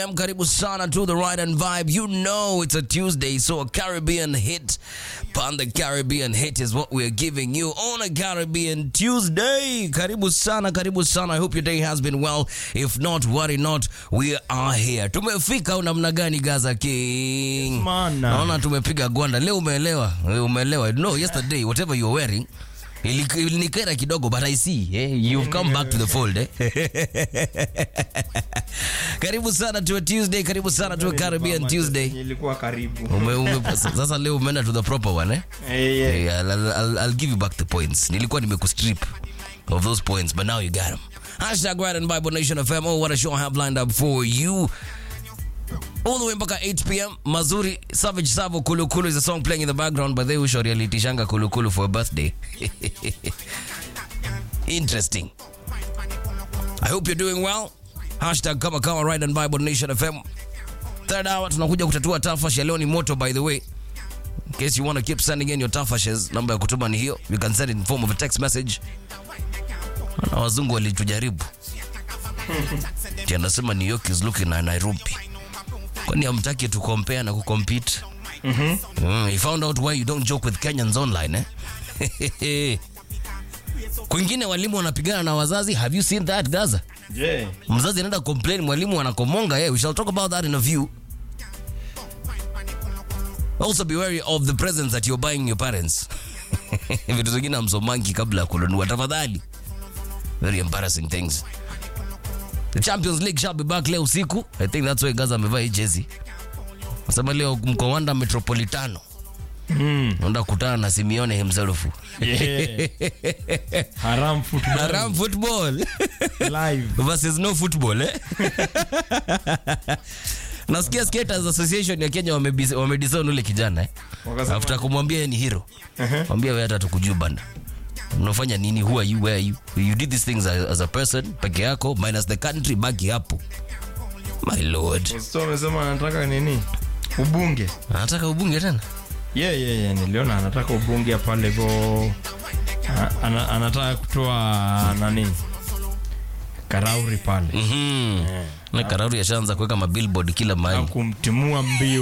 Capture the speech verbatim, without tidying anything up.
Karibu sana to the right and vibe. You know it's a Tuesday, so a Caribbean hit. Pan the Caribbean hit is what we're giving you on a Caribbean Tuesday. Karibu sana, karibu sana. I hope your day has been well. If not, worry not. We are here. Tumefika unamna gani Gaza King? Naona tumepiga gwanda. Leo umeelewa. Umeelewa. No, yesterday, whatever you're wearing, ilinikera kidogo, but I see eh? You've come back to the fold eh? Karibu sana to a Tuesday, karibu sana to a Caribbean Tuesday. Nilikuwa karibu. Ume, ume, sasa leo umeenda to the proper one eh? Hey, yeah. Hey, I'll, I'll, I'll give you back the points. Nilikuwa nimekustrip of those points, but now you got them. Hashtag Ride and Bible Nation F M. Oh, what a show I have lined up for you. All the way mpaka eight p.m. Mazuri Savage Savo Kulu Kulu is a song playing in the background, but they wish reality shanga Kulu Kulu for a birthday. Interesting. I hope you're doing well. Hashtag Kama Kama Ride and Bible Nation F M. Third hour tunakuja kutatua tafash ya leo ni moto, by the way. In case you want to keep sending in your tafashes, namba ya kutuma ni hiyo. You can send it in form of a text message. Na wazungu walitujaribu. Anasema New York is looking at Nairobi. Kwani hamtaki tu compare na kucompete? Mhm. Mm, he found out why you don't joke with Kenyans online eh. Kwingine walimu wanapigana na wazazi. Have you seen that, Gaza? Yeah. Mzazi anaenda complain, mwalimu anakomonga. Yeah, we shall talk about that in a few. Also be wary of the presents that you're buying your parents. Vitu zingine msomangi kabla kununua tafadhali. Very embarrassing things. The Champions League shall be back leo usiku. I think that's why Gaza amevaa hii jersey. Nasema leo mkowanda Metropolitano. Mm. Nenda kutana na Simeone himself. Yeah. Haram football. Haram football. Live. Versus no football eh? Nasikia Skaters Association ya Kenya wamedison ule kijana eh? After kumwambia ni hero. Uh-huh. Mwambia wewe hata tukujua banda. Unafanya nini? Who are you? Where are you? You did these things as, as a person peke yako minus the country baki hapo. My lord. So amesema anataka nini? Ubunge. Anataka ubunge tena? Yeah, yeah, yeah. Niliona anataka ubunge pale hivyo. Ana, anataka kutoa nani? Karauri pale. Mhm. Mm, yeah. Na Karauri yashaanza kuweka mabillboard kila mahali. Kumtimua mbio.